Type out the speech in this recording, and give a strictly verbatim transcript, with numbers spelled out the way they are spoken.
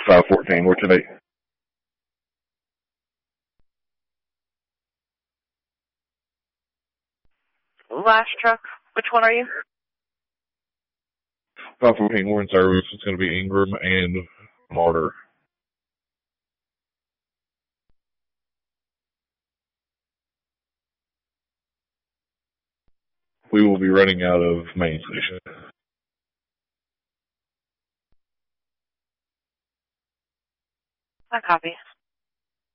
five fourteen, what's your name? Last truck. Which one are you? five fourteen, we're in service. It's going to be Ingram and Martyr. We will be running out of main station. I copy.